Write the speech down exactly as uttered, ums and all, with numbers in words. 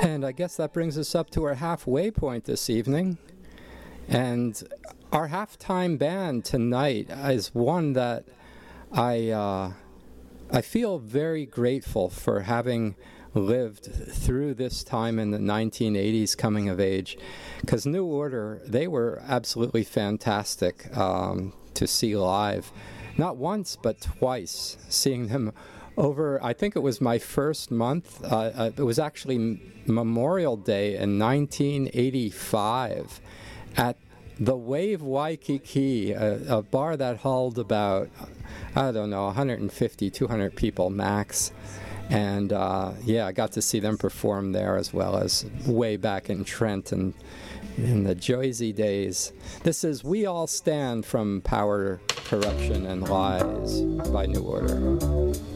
And I guess that brings us up to our halfway point this evening. And our halftime band tonight is one that I uh, I feel very grateful for having lived through this time in the nineteen eighties coming of age, because New Order, they were absolutely fantastic um, to see live. Not once, but twice, seeing them over, I think it was my first month. Uh, uh, it was actually M- Memorial Day in nineteen eighty-five at the Wave Waikiki, a, a bar that held about, I don't know, one hundred fifty, two hundred people max. And uh, yeah, I got to see them perform there, as well as way back in Trent and in the Jersey days. This is We All Stand from Power, Corruption, and Lies by New Order.